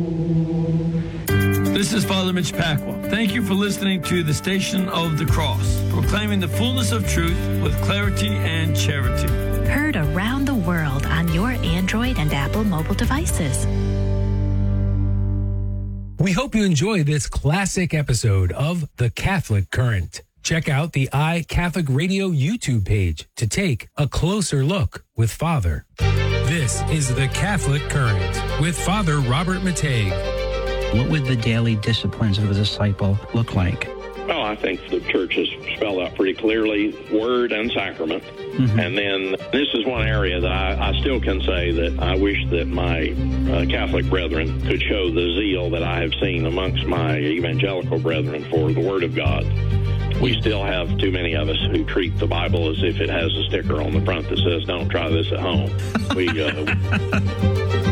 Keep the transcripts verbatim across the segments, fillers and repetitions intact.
This is Father Mitch Pacwa. Thank you for listening to the Station of the Cross, proclaiming the fullness of truth with clarity and charity. Heard around the world on your Android and Apple mobile devices. We hope you enjoy this classic episode of The Catholic Current. Check out the iCatholic Radio YouTube page to take a closer look with Father. This is The Catholic Current with Father Robert Matei. What would the daily disciplines of a disciple look like? Well, I think the church has spelled out pretty clearly word and sacrament. Mm-hmm. And then this is one area that I, I still can say that I wish that my uh, Catholic brethren could show the zeal that I have seen amongst my evangelical brethren for the Word of God. We still have too many of us who treat the Bible as if it has a sticker on the front that says, don't try this at home. We uh,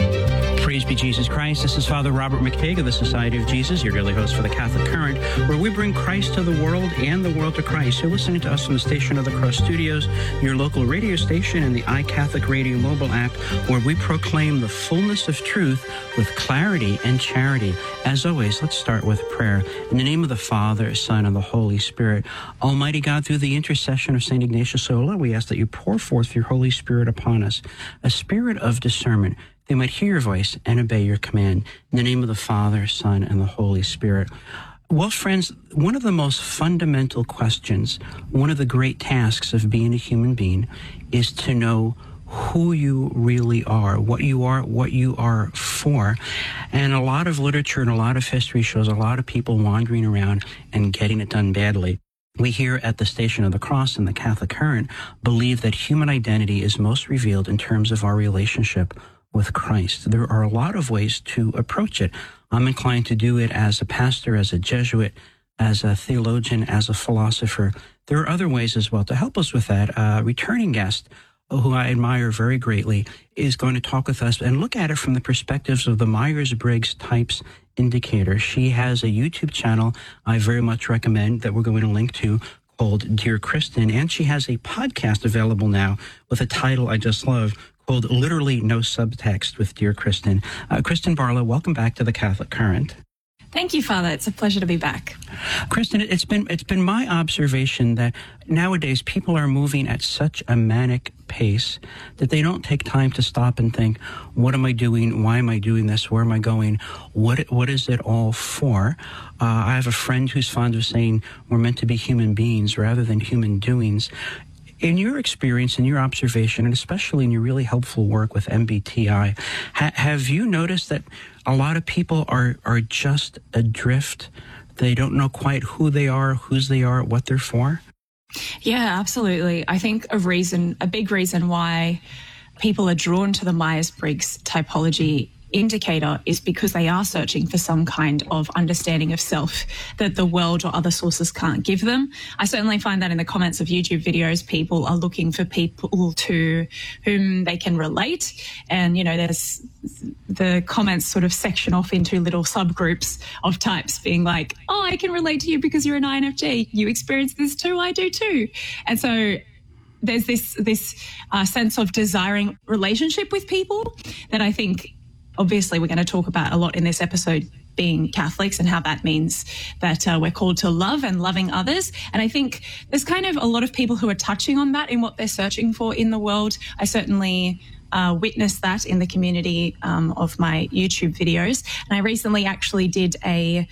Praise be Jesus Christ. This is Father Robert McTague of the Society of Jesus, your daily host for the Catholic Current, where we bring Christ to the world and the world to Christ. You're listening to us from the Station of the Cross Studios, your local radio station, and the iCatholic Radio mobile app, where we proclaim the fullness of truth with clarity and charity. As always, let's start with prayer. In the name of the Father, Son, and the Holy Spirit, Almighty God, through the intercession of Saint Ignatius Loyola, we ask that you pour forth your Holy Spirit upon us, a spirit of discernment, they might hear your voice and obey your command. In the name of the Father, Son, and the Holy Spirit. Well, friends, one of the most fundamental questions, one of the great tasks of being a human being is to know who you really are, what you are, what you are for. And a lot of literature and a lot of history shows a lot of people wandering around and getting it done badly. We here at the Station of the Cross and the Catholic Current believe that human identity is most revealed in terms of our relationship with Christ. There are a lot of ways to approach it. I'm inclined to do it as a pastor, as a Jesuit, as a theologian, as a philosopher. There are other ways as well. To help us with that, a returning guest, who I admire very greatly, is going to talk with us and look at it from the perspectives of the Myers-Briggs Types Indicator. She has a YouTube channel I very much recommend that we're going to link to, called Dear Kristen, and she has a podcast available now with a title I just love, called Literally No Subtext with Dear Kristen. Uh, Kristen Barlow, welcome back to the Catholic Current. Thank you, Father. It's a pleasure to be back. Kristen, it's been it's been my observation that nowadays people are moving at such a manic pace that they don't take time to stop and think, what am I doing? Why am I doing this? Where am I going? What what is it all for? Uh, I have a friend who's fond of saying we're meant to be human beings rather than human doings. In your experience, in your observation, and especially in your really helpful work with M B T I, ha- have you noticed that a lot of people are, are just adrift? They don't know quite who they are, whose they are, what they're for? Yeah, absolutely. I think a reason, a big reason why people are drawn to the Myers-Briggs typology indicator is because they are searching for some kind of understanding of self that the world or other sources can't give them. I certainly find that in the comments of YouTube videos, people are looking for people to whom they can relate. And, you know, there's the comments sort of section off into little subgroups of types being like, oh, I can relate to you because you're an I N F J. You experience this too, I do too. And so there's this, this uh, sense of desiring relationship with people that I think obviously we're going to talk about a lot in this episode, being Catholics and how that means that uh, we're called to love and loving others. And I think there's kind of a lot of people who are touching on that in what they're searching for in the world. I certainly uh, witnessed that in the community um, of my YouTube videos. And I recently actually did a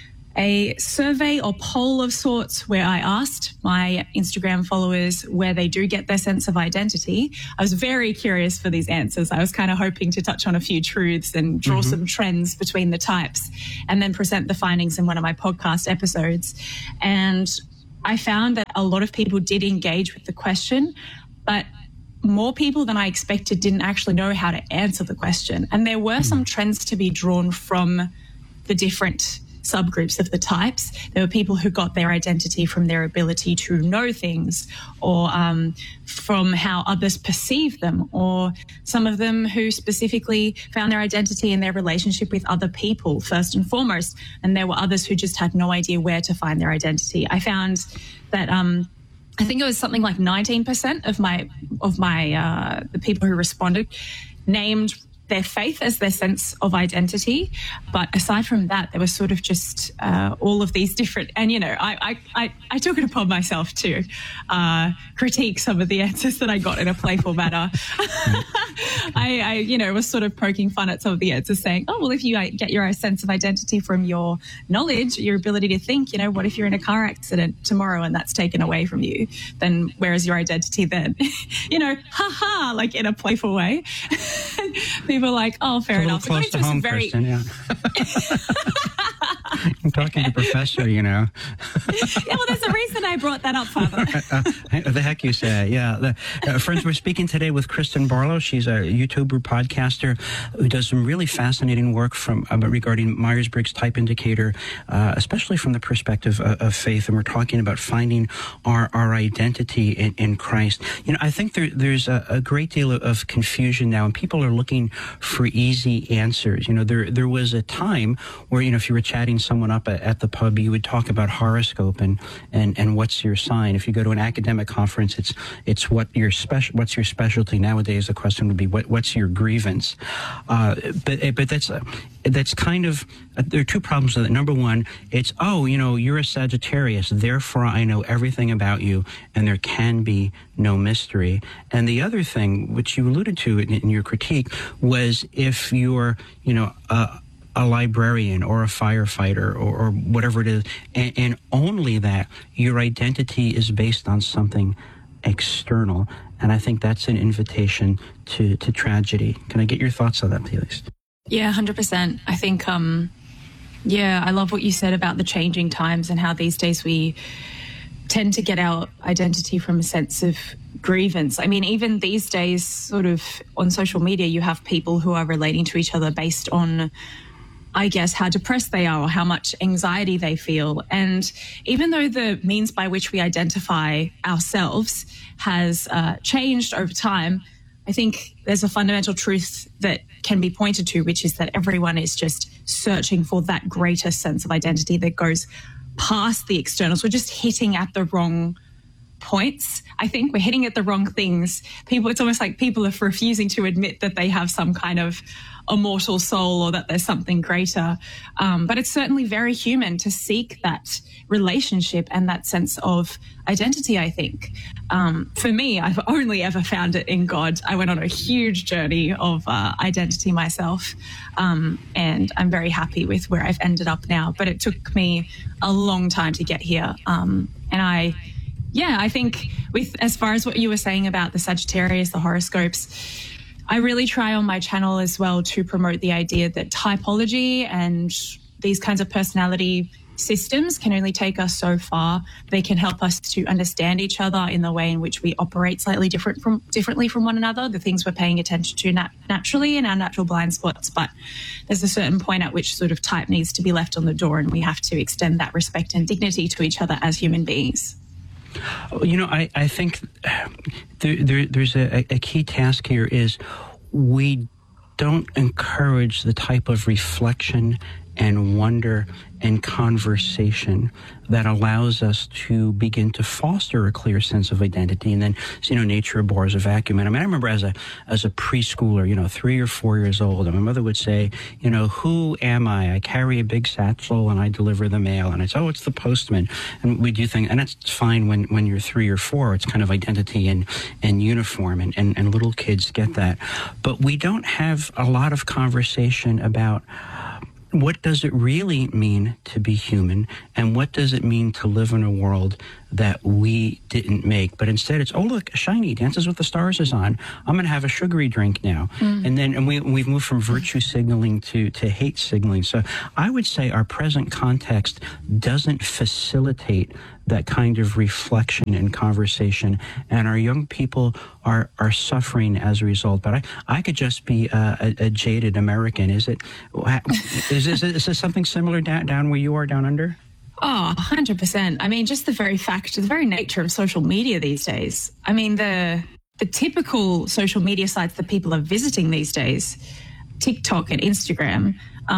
a survey or poll of sorts where I asked my Instagram followers where they do get their sense of identity. I was very curious for these answers. I was kind of hoping to touch on a few truths and draw mm-hmm. some trends between the types and then present the findings in one of my podcast episodes. And I found that a lot of people did engage with the question, but more people than I expected didn't actually know how to answer the question. And there were mm-hmm. some trends to be drawn from the different subgroups of the types. There were people who got their identity from their ability to know things, or um, from how others perceive them, or some of them who specifically found their identity in their relationship with other people first and foremost. And there were others who just had no idea where to find their identity. I found that um, I think it was something like nineteen percent of my of my uh, the people who responded named their faith as their sense of identity. But aside from that, there was sort of just uh, all of these different, and, you know, I, I, I, I took it upon myself to uh, critique some of the answers that I got in a playful manner. I, I, you know, was sort of poking fun at some of the answers, saying, oh, well, if you get your sense of identity from your knowledge, your ability to think, you know, what if you're in a car accident tomorrow and that's taken away from you? Then where is your identity then? You know, ha ha, like in a playful way. People are like, oh, fair it's a enough. Close to home, very... Kristen, yeah. I'm talking to Professor, you know. Yeah, well, there's a reason I brought that up, Father. uh, the heck you say, yeah. The, uh, friends, we're speaking today with Kristen Barlow. She's a YouTuber, podcaster who does some really fascinating work from uh, regarding Myers-Briggs type indicator, uh, especially from the perspective of, of faith. And we're talking about finding our, our identity in, in Christ. You know, I think there, there's a, a great deal of, of confusion now, and people are looking for easy answers. You know, there there was a time where, you know, if you were chatting someone up at, at the pub, you would talk about horoscope and, and, and what's your sign. If you go to an academic conference, it's it's what your special what's your specialty. Nowadays, the question would be what what's your grievance. Uh, but but that's uh, that's kind of uh, there are two problems with it. Number one, it's oh you know you're a Sagittarius, therefore I know everything about you, and there can be no mystery. And the other thing, which you alluded to in, in your critique, was if you're you know. Uh, a librarian or a firefighter or, or whatever it is, and, and only that your identity is based on something external. And I think that's an invitation to, to tragedy. Can I get your thoughts on that, please? Yeah, one hundred percent. I think, um, yeah, I love what you said about the changing times and how these days we tend to get our identity from a sense of grievance. I mean, even these days, sort of on social media, you have people who are relating to each other based on, I guess, how depressed they are or how much anxiety they feel. And even though the means by which we identify ourselves has uh, changed over time, I think there's a fundamental truth that can be pointed to, which is that everyone is just searching for that greater sense of identity that goes past the externals. We're just hitting at the wrong points. I think we're hitting at the wrong things. People, it's almost like people are refusing to admit that they have some kind of immortal soul or that there's something greater. Um, but it's certainly very human to seek that relationship and that sense of identity, I think. Um, for me, I've only ever found it in God. I went on a huge journey of uh, identity myself, um, and I'm very happy with where I've ended up now. But it took me a long time to get here. Um, and I Yeah, I think with as far as what you were saying about the Sagittarius, the horoscopes, I really try on my channel as well to promote the idea that typology and these kinds of personality systems can only take us so far. They can help us to understand each other in the way in which we operate slightly different from differently from one another, the things we're paying attention to nat- naturally in our natural blind spots. But there's a certain point at which sort of type needs to be left on the door, and we have to extend that respect and dignity to each other as human beings. You know, I, I think there, there, there's a, a key task here is we don't encourage the type of reflection and wonder and conversation that allows us to begin to foster a clear sense of identity. And then, you know, nature abhors a vacuum. And I mean, I remember as a as a preschooler, you know, three or four years old, and my mother would say, you know, who am I? I carry a big satchel and I deliver the mail. And I'd say, oh, it's the postman. And we do think, and that's fine when, when you're three or four. It's kind of identity and, and uniform, and, and, and little kids get that. But we don't have a lot of conversation about what does it really mean to be human, and what does it mean to live in a world that we didn't make? But instead it's, oh, look, shiny, Dances with the Stars is on. I'm going to have a sugary drink now. Mm. And then and we, we've moved from virtue signaling to, to hate signaling. So I would say our present context doesn't facilitate that kind of reflection and conversation, and our young people are are suffering as a result. But I, I could just be a, a, a jaded American. Is it? Is this, is this something similar down, down where you are, down under? Oh, one hundred percent. I mean, just the very fact, the very nature of social media these days. I mean, the the typical social media sites that people are visiting these days, TikTok and Instagram, um,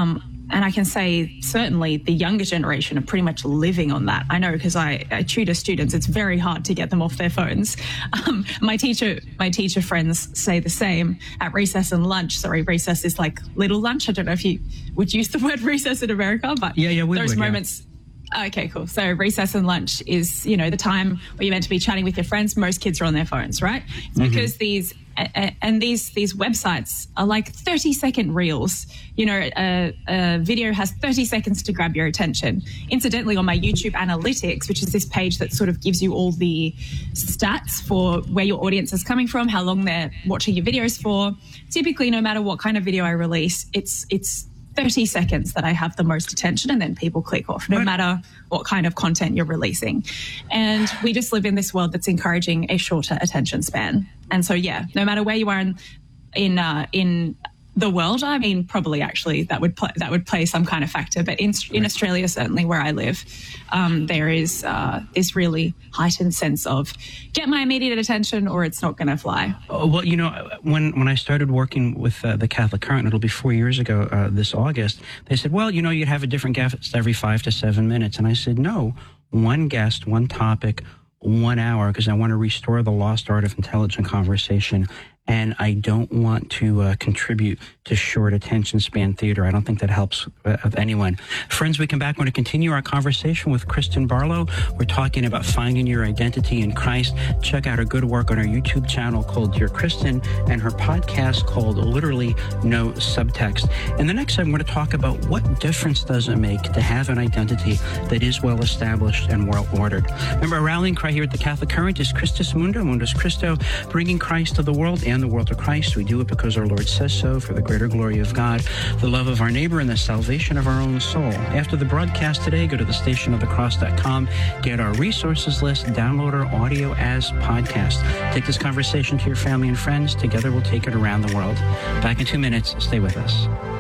and I can say certainly the younger generation are pretty much living on that. I know because I, I tutor students. It's very hard to get them off their phones. Um, my teacher, my teacher friends say the same at recess and lunch. Sorry, recess is like little lunch. I don't know if you would use the word recess in America, but yeah, yeah, we those would, moments. Yeah. Okay, cool. So recess and lunch is, you know, the time where you're meant to be chatting with your friends. Most kids are on their phones, right? It's Mm-hmm. because these and these these websites are like thirty second reels. You know, a, a video has thirty seconds to grab your attention. Incidentally, on my YouTube analytics, which is this page that sort of gives you all the stats for where your audience is coming from, how long they're watching your videos for. Typically, no matter what kind of video I release, it's it's thirty seconds that I have the most attention, and then people click off, no What? matter what kind of content you're releasing. And we just live in this world that's encouraging a shorter attention span. And so, yeah, no matter where you are in in uh, in the world, I mean, probably actually that would play, that would play some kind of factor. But in, in Right. Australia, certainly where I live, um, there is uh, this really heightened sense of get my immediate attention or it's not going to fly. Oh, well, you know, when when I started working with uh, the Catholic Current, it'll be four years ago uh, this August, they said, well, you know, you'd have a different guest every five to seven minutes. And I said, no, one guest, one topic, one hour, because I want to restore the lost art of intelligent conversation. And I don't want to uh, contribute to short attention span theater. I don't think that helps uh, of anyone. Friends, we come back. We're going to continue our conversation with Kristen Barlow. We're talking about finding your identity in Christ. Check out her good work on her YouTube channel called Dear Kristen and her podcast called Literally No Subtext. In the next segment, we're going to talk about what difference does it make to have an identity that is well established and well ordered. Remember, our rallying cry here at the Catholic Current is Christus Mundo, Mundus Christo, bringing Christ to the world and the world to Christ. We do it because our Lord says so, for the greater glory of God, the love of our neighbor, and the salvation of our own soul. After the broadcast today, go to the station of the cross dot com, get our resources list, download our audio as podcast. Take this conversation to your family and friends. Together we'll take it around the world. Back in two minutes. Stay with us.